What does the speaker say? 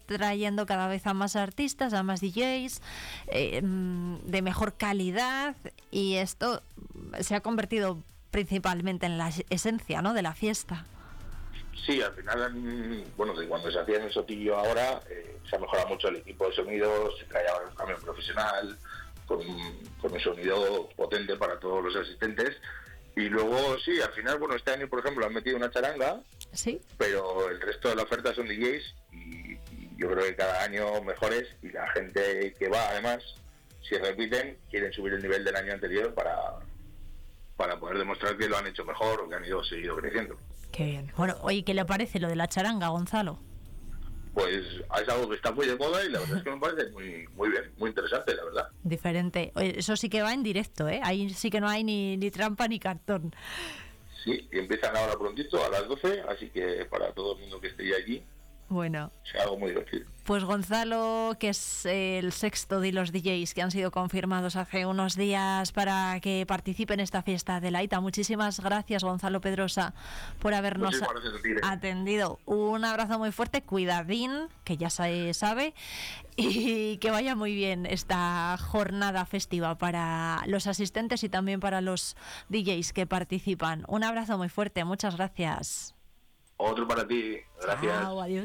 trayendo cada vez a más artistas, a más DJs, de mejor calidad, y esto se ha convertido principalmente en la esencia, ¿no?, de la fiesta. Sí, al final, bueno, de cuando se hacía en el Sotillo ahora, se ha mejorado mucho el equipo de sonido, se trae ahora un camión profesional, con un sonido potente para todos los asistentes. Y luego, sí, al final, bueno, este año, por ejemplo, han metido una charanga, sí, pero el resto de la oferta son DJs, y yo creo que cada año mejores, y la gente que va, además, si repiten, quieren subir el nivel del año anterior para poder demostrar que lo han hecho mejor o que han seguido creciendo. Qué bien. Bueno, oye, ¿qué le parece lo de la charanga, Gonzalo? Pues es algo que está muy de moda y la verdad es que me parece muy bien, muy interesante, la verdad. Diferente. Oye, eso sí que va en directo, ¿eh? Ahí sí que no hay ni trampa ni cartón. Sí, y empiezan ahora prontito a las 12, así que para todo el mundo que esté allí, bueno, sea algo muy divertido. Pues Gonzalo, que es el sexto de los DJs que han sido confirmados hace unos días para que participen en esta fiesta de la ITA. Muchísimas gracias, Gonzalo Pedrosa, por habernos atendido. Un abrazo muy fuerte, cuidadín, que ya se sabe, y que vaya muy bien esta jornada festiva para los asistentes y también para los DJs que participan. Un abrazo muy fuerte, muchas gracias. Otro para ti, gracias. Chao, adiós.